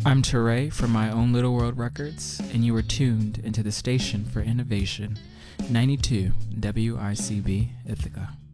I'm Teray from My Own Little World Records, and you are tuned into the Station for Innovation, 92 WICB Ithaca.